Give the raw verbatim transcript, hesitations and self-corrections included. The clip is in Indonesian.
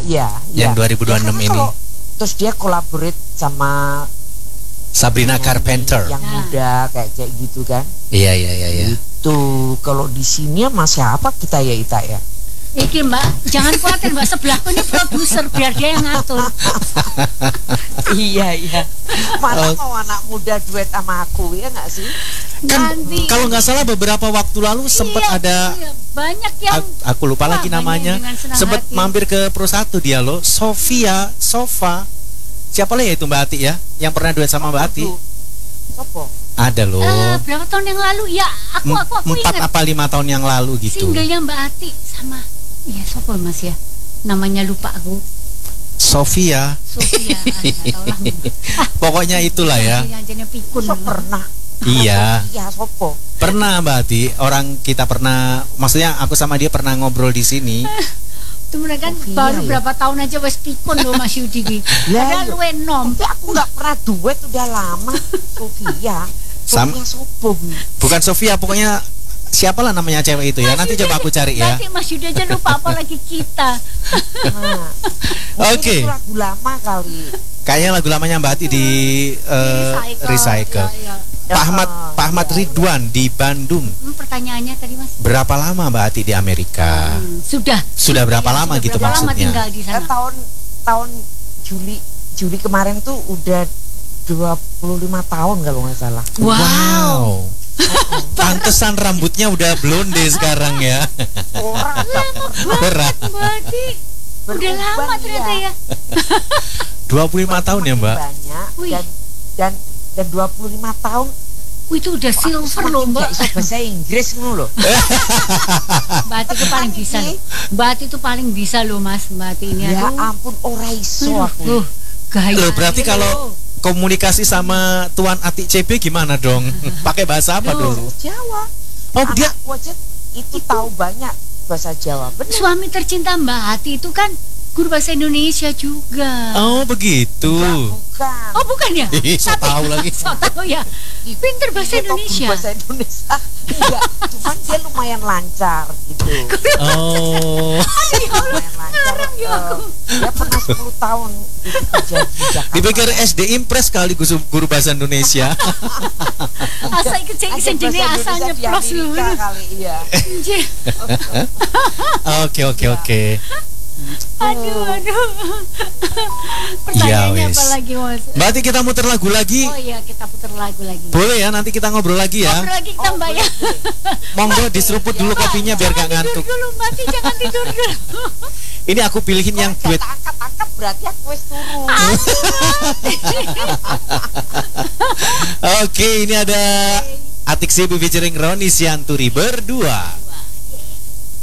iya. Yang ya. dua ribu dua puluh enam ya, ini. Kalau, terus dia collaborate sama Sabrina Carpenter. Yang nah. muda kayak kayak gitu kan. Iya iya iya iya. Itu kalau di sini masih apa kita ya Ita ya? Iki Mbak, jangan khawatir Mbak, sebelahku ini produser biar dia yang ngatur. Iya iya. Mana Oh. mau anak muda duet sama aku ya nggak sih? Kan Nanti. kalau nggak salah beberapa waktu lalu sempat Iya, ada iya, banyak yang aku, aku lupa Wah, lagi banyak namanya. dengan senang Sempat hati. mampir ke Pro satu dia loh, Sofia, Sofa. Siapa lah ya itu Mbak Ati ya? Yang pernah duet sama Mbak Ati? Sopo? Ada loh. eh, berapa tahun yang lalu ya aku M- aku aku Empat ingat apa lima tahun yang lalu gitu. singlenya Mbak Ati sama iya siapa Mas ya, namanya lupa aku. Sofia. Sofia, ah, nggak tahu lah. Ah, Pokoknya itulah ya. yang jenis pikun. Sok pernah. Iya. Iya sopo. Pernah Mbak Ati, orang kita pernah, maksudnya aku sama dia pernah ngobrol di sini. Itu mereka kan Sofia, baru ya? berapa tahun aja wes pikun loh Mas Yudi ki. Lah, Padahal iya. lu enom. Tapi aku nggak pernah duet udah lama. Sofia. Sam- Sofia sopo Bu? Bukan Sofia, pokoknya siapalah namanya cewek itu ya. Mas Nanti Yudi coba aja- aku cari ya. Nanti Mas Yudi aja lupa apalagi kita. Nah, Oke. itu lagu lama kali. Kayaknya lagu lamanya Mbak Ati di eh, recycle. Ya, ya. Pak Ahmad, Pak Ahmad Ridwan di Bandung. Hmm, pertanyaannya tadi Mas. Berapa lama Mbak Ati di Amerika? Hmm, sudah. Sudah berapa Iya, lama sudah gitu berapa lama maksudnya? tinggal di Eh, sana? tahun tahun Juli Juli kemarin tuh udah dua puluh lima tahun kalau nggak salah. Wow. Pantesan rambutnya udah blonde sekarang ya. Orang Berat. Berarti udah Berubah, lama ternyata iya. ya. dua puluh lima tahun ya Mbak. Banyak Wih. dan dan dan dua puluh lima tahun Wih, itu udah silver loh Mbak. Nggak iso bahasa Inggris ngono loh. Mbak Ati itu paling bisa. loh. Mbak Ati itu paling bisa loh Mas. Mbak Ati ini Ya aduh. ampun ora iso Aduh, aku. tuh, gaya. Loh berarti Iya. kalau komunikasi sama Tuan Ati C B gimana dong? Pakai bahasa apa Loh. dulu? Jawa. Oh dia Anakku aja itu tahu banyak bahasa Jawa. Benar. Suami tercinta Mbak Ati itu kan guru bahasa Indonesia juga. Oh begitu. Bukan. Oh, bukan ya? Ih, so Tapi- tahu lagi. So tahu ya. Pinter bahasa Dia tahu Indonesia. Bahasa Indonesia. Enggak, cuman dia lumayan lancar gitu. Oh. Lumayan lancar. ngarang ya eh, aku. Dia pernah sepuluh tahun itu kerja di Jakarta. Dipikir S D Impres kali guru guru bahasa Indonesia. Asa ikut cek Ada sendiri bahasa asal Indonesia di nyeplos lu. Amerika kali iya. Anjir. Oke oke oke. Aduh, aduh. Ya, Pertanyaannya wes. apa lagi Mas? Berarti kita muter lagu lagi. Oh iya, kita putar lagu lagi. Boleh ya, nanti kita ngobrol lagi ya. Ngobrol lagi kita Mbak ya. Monggo diseruput dulu kopinya biar gak ngantuk. Tidur dulu Mbak Ati, jangan tidur dulu. Ini aku pilihin yang duet. Angkat-angkat berarti aku wis turu. Oke, ini ada Atik Sibu featuring Roni Sianturi berdua.